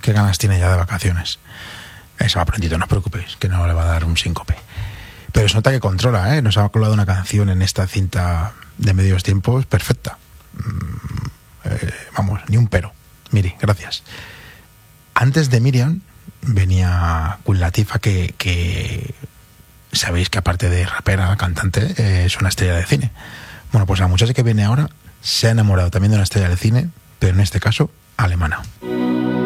qué ganas tiene ya de vacaciones. Eso va prontito, no os preocupéis, que no le va a dar un síncope. Pero se nota que controla, ¿eh? Nos ha colado una canción en esta cinta de medios tiempos perfecta. Vamos, ni un pero. Miri, gracias. Antes de Miriam venía Queen Latifah, que sabéis que aparte de rapera, cantante, es una estrella de cine. Bueno, pues la muchacha que viene ahora se ha enamorado también de una estrella de cine, pero en este caso alemana.